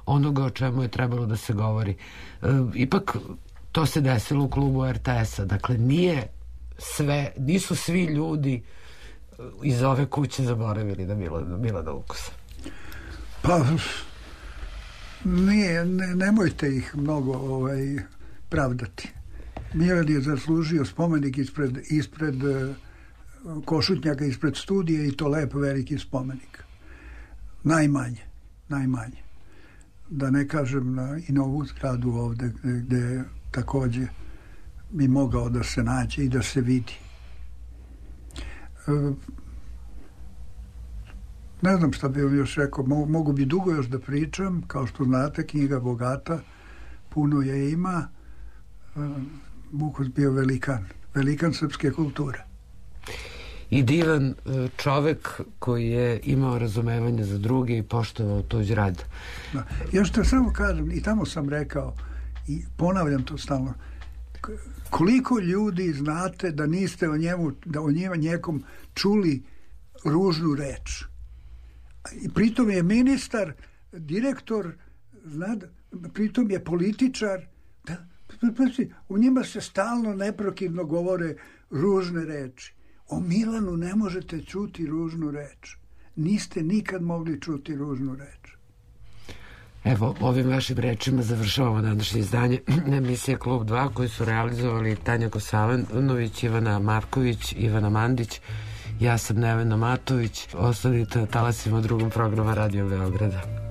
onoga o čemu je trebalo da se govori. Ipak to se desilo u klubu RTS-a. Dakle, nisu svi ljudi iz ove kuće zaboravili na Milana Ukusa. Pa nemojte ih mnogo pravdati. Milan je zaslužio spomenik ispred Košutnjaka, ispred studije, i to lep veliki spomenik. Najmanje. Da ne kažem i na ovu zgradu ovde gde takođe bi mogao da se nađe i da se vidi. Ne znam šta bih vam još rekao. Mogu bi dugo još da pričam. Kao što znate, knjiga bogata, puno je ima. Bukos bio velikan srpske kulture. I divan čovek koji je imao razumevanje za druge i poštovao tuđ rad. Da. Još to samo kažem, i tamo sam rekao, i ponavljam to stalno, koliko ljudi znate da niste o njekom čuli ružnu reč. I pritom je ministar, direktor, pritom je političar. U njima se stalno neprekidno govore ružne reči. O Milanu ne možete čuti ružnu reč. Niste nikad mogli čuti ružnu reč. Evo, ovim vašim rečima završavamo današnje izdanje emisije Klub 2, koji su realizovali Tanja Kosanović, Ivana Marković, Ivana Mandić. Ja sam Nevena Matović. Ostanite na talasima Drugog programa Radio Beograda.